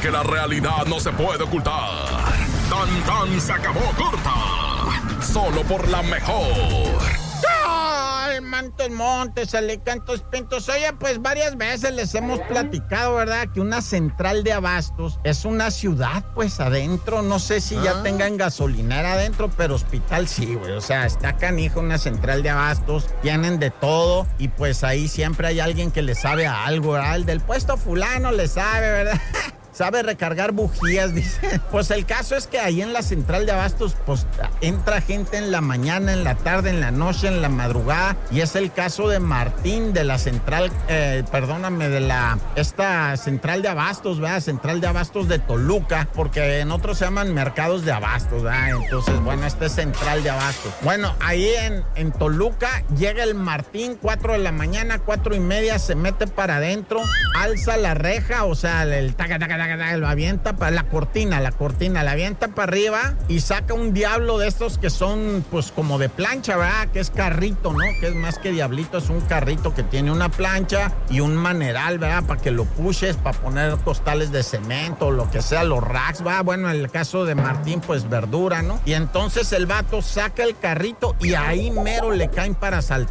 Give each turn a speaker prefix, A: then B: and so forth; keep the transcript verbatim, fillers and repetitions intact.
A: Porque la realidad no se puede ocultar. Tan tan se acabó corta. Solo por la mejor.
B: ¡Ay, Mantos Montes, Alicantos Pintos! Oye, pues varias veces les hemos platicado, ¿verdad? Que una central de abastos es una ciudad, pues, adentro. No sé si ya
C: Ah.
B: tengan gasolinera adentro, pero hospital sí, güey. O sea, está canijo una central de abastos. Tienen de todo y pues ahí siempre hay alguien que le sabe a algo, ¿verdad? El del puesto fulano le sabe, ¿verdad? Sabe recargar bujías, dice. Pues el caso es que ahí en la central de abastos, pues entra gente en la mañana, en la tarde, en la noche, en la madrugada. Y es el caso de Martín, de la central, eh, perdóname, de la, esta central de abastos, ¿verdad? Central de abastos de Toluca, porque en otros se llaman mercados de abastos, ¿verdad? Entonces, bueno, este es central de abastos. Bueno, ahí en, en Toluca llega el Martín, cuatro de la mañana, cuatro y media, se mete para adentro, alza la reja, o sea, el taca, taca, lo avienta para la cortina, la cortina, la avienta para arriba y saca un diablo de estos que son pues como de plancha, ¿verdad? Que es carrito, ¿no? Que es más que diablito, es un carrito que tiene una plancha y un maneral, ¿verdad? Para que lo pushes, para poner costales de cemento o lo que sea, los racks, ¿verdad? Bueno, en el caso de Martín, pues verdura, ¿no? Y entonces el vato saca el carrito y ahí mero le caen para saltar.